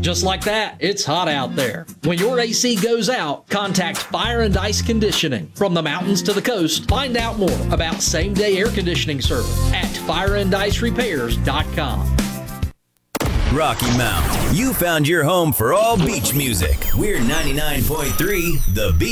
Just like that, it's hot out there. When your AC goes out, contact Fire and Ice Conditioning. From the mountains to the coast, find out more about same-day air conditioning service at fireandicerepairs.com. Rocky Mount, you found your home for all beach music. We're 99.3 The Beach.